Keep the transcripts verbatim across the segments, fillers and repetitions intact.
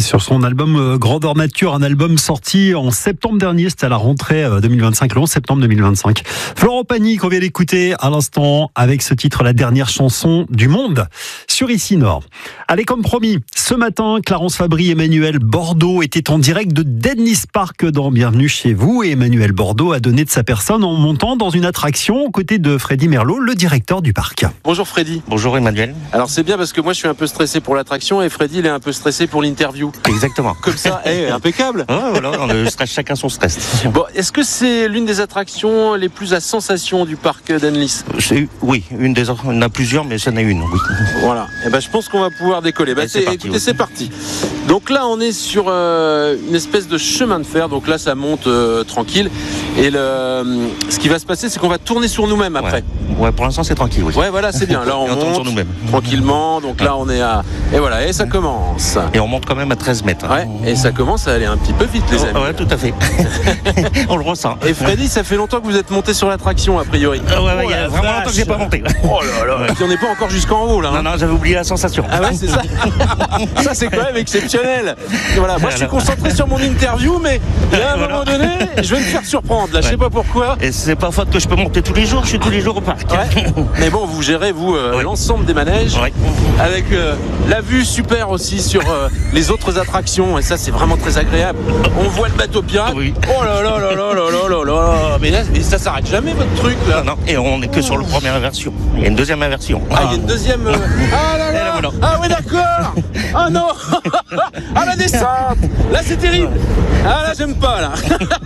sur son album Grandeur Nature, un album sorti en septembre dernier, c'était à la rentrée deux mille vingt-cinq, le onze septembre deux mille vingt-cinq. Florent Pagny, qu'on vient d'écouter à l'instant avec ce titre, la dernière chanson du monde sur Ici Nord. Allez, comme promis, ce matin, Clarence Fabry et Emmanuel Bordeaux étaient en direct de Dennis Park dans Bienvenue chez vous, et Emmanuel Bordeaux a donné de sa personne en montant dans une attraction aux côtés de Freddy Merlot, le directeur du parc. Bonjour Freddy. Bonjour Emmanuel. Alors c'est bien parce que moi je suis un peu stressé pour l'attraction et Freddy il est un peu stressé pour l'interview. Exactement. Comme ça, hey, impeccable. Ouais, voilà, on le stress, chacun son stress. Bon, est-ce que c'est l'une des attractions les plus à sensation du parc d'Annelis? C'est, oui, une des autres, on en a plusieurs, mais c'en est une, oui. Voilà, et ben je pense qu'on va pouvoir décoller. Bah, c'est c'est, parti, écoutez, oui. c'est parti. Donc là, on est sur euh, une espèce de chemin de fer. Donc là, ça monte euh, tranquille. Et le, ce qui va se passer, c'est qu'on va tourner sur nous-mêmes après. Ouais, ouais, pour l'instant, c'est tranquille, oui. Ouais, voilà, c'est bien. Là, on, Et on tourne monte sur nous-mêmes. tranquillement. Donc là, on est à... Et voilà, et ça commence. Et on monte quand même à treize mètres. Ouais, et ça commence à aller un petit peu vite, les amis. Ouais, tout à fait. On le ressent. Et Freddy, ça fait longtemps que vous êtes monté sur l'attraction, a priori. Euh, ouais, ouais, Oh il y a la vraiment vache. longtemps que j'ai pas monté. Oh là là. Et puis on n'est pas encore jusqu'en haut, là. Hein. Non, non, j'avais oublié la sensation. Ah ouais, c'est ça. Ça, c'est quand même exceptionnel. Et voilà, moi, je suis concentré sur mon interview, mais il y a un Voilà. moment donné, je vais me faire surprendre. Là, je sais Ouais. pas pourquoi. Et c'est pas faute que je peux monter tous les jours, je suis tous les jours au parc. Ouais. Mais bon, vous gérez, vous, euh, Oui. l'ensemble des manèges. Ouais. Avec euh, la vue super aussi sur euh, les autres attractions. Et ça, c'est vraiment très agréable. On voit le bateau pirate. Oui. Oh là là là là là là là là. Mais là, mais ça s'arrête jamais, votre truc, là. Non, non, et on n'est que sur la première version. Il y a une deuxième version. Ah, il y a une deuxième. euh, Ah là Et là, là. voilà. Ah oui, d'accord. Ah non. Ah, la descente. Là, c'est terrible. Ah là, j'aime pas, là.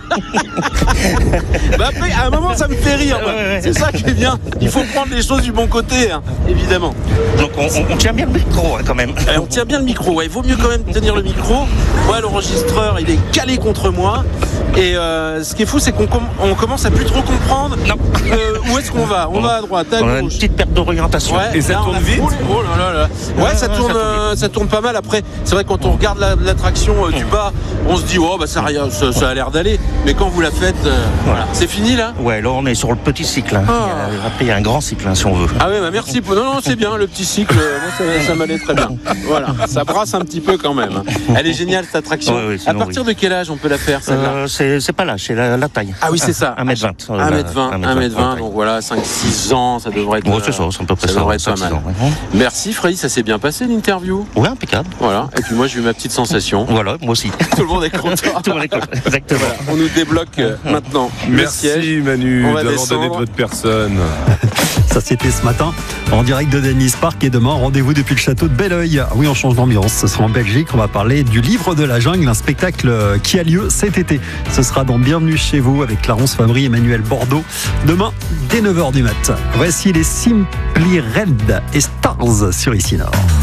Bah après, à un moment, ça me fait rire. moi. Ouais, ouais, ouais. C'est ça qui est bien. Il faut prendre les choses du bon côté, hein, évidemment. Donc on, on- on tient bien le micro hein, quand même. Euh, on tient bien le micro. Ouais, il vaut mieux quand même tenir le micro. Moi, l'enregistreur, il est calé contre moi. Et euh, ce qui est fou, c'est qu'on com- on commence à plus trop comprendre. Non. Euh, où est-ce qu'on va? On va à droite, à On a une gauche. petite perte d'orientation. Ouais, Et ça là, on tourne a vite frôlé. Oh là là là. Ouais, Ouais, ça ouais, tourne, ça tourne euh, ça tourne pas mal. Après, c'est vrai quand on regarde la- l'attraction euh, du bas, on se dit oh bah ça, rien- ça, ça a l'air d'aller. Mais quand vous la faites, euh, voilà, c'est fini là. Ouais, là on est sur le petit cycle. Hein. Ah. Il y a- après, il y a un grand cycle hein, si on veut. Ah ouais, bah merci. Pour... Non non, c'est bien le petit cycle. euh, Moi, ça, ça m'allait très bien. Voilà, ça brasse un petit peu quand même. hein. Elle est géniale cette attraction. Ouais, ouais, à sinon, partir de quel âge on peut la faire celle-là? Euh, c'est, c'est pas l'âge, c'est la, la taille. Ah oui, c'est ça. un mètre vingt. un mètre vingt, un mètre vingt, donc voilà, cinq six ans, ça devrait être. Ouais, c'est ça, c'est à peu près ça ça. devrait être pas cinq, mal. six ans, ouais. Merci Freddy, ça s'est bien passé l'interview. Ouais, impeccable. Voilà, et puis moi j'ai eu ma petite sensation. Voilà, moi aussi. Tout le monde est content. Tout le monde est content. Exactement. Voilà, on nous débloque euh, maintenant le siège. Merci Manu On va d'avoir donné de descendre. votre personne. Ça, c'était ce matin en direct de Dennis Park, et demain, rendez-vous depuis le château de Belleuil. Ah oui, on change d'ambiance. Ce sera en Belgique. On va parler du Livre de la Jungle, un spectacle qui a lieu cet été. Ce sera dans Bienvenue chez vous avec Clarence Fabry et Emmanuel Bordeaux. Demain, dès neuf heures du mat. Voici les Simply Red et Stars sur Ici Nord.